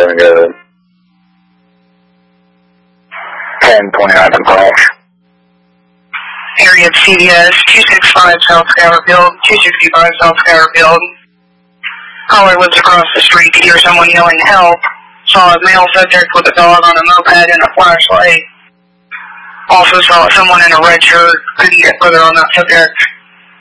7 good. 1029 in Flash. Area of CVS, 265 South Scaverfield, 265 South Scaverfield. Caller lives across the street, could hear someone yelling help. Saw a male subject with a dog on a moped and a flashlight. Also saw someone in a red shirt, couldn't get further on that subject.